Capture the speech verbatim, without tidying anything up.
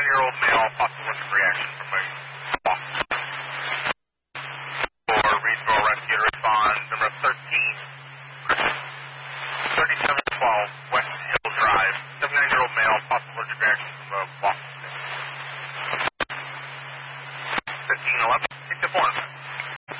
seventy-nine-year-old male, possible allergic reaction from a walk. For regional rescue to respond, number thirteen, thirty-seven twelve, West Hill Drive, seventy-nine-year-old male, possible allergic reaction from a walk.